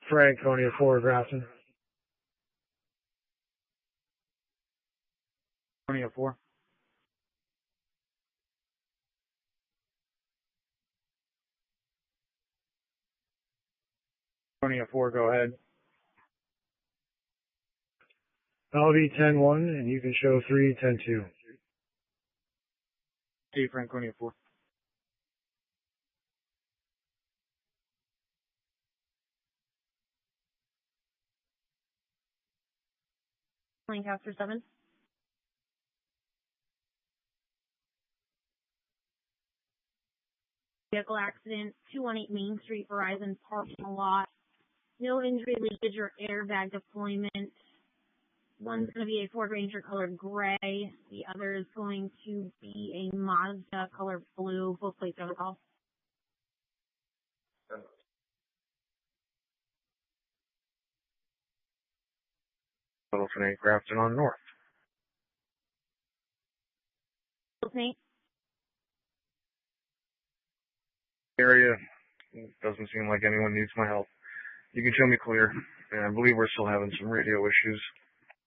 Franconia 4, Grafton. Franconia 4. Franconia 4, go ahead. I'll be 10-1, and you can show 3-10-2. See Franconia 4. Lancaster 7. Vehicle accident, 218 Main Street, Verizon parking lot. No injury, leakage, or airbag deployment. One's going to be a Ford Ranger colored gray. The other is going to be a Mazda colored blue. Both plates are on call. Littleton 8, Grafton on North. Littleton 8. Area, doesn't seem like anyone needs my help. You can show me clear, and I believe we're still having some radio issues.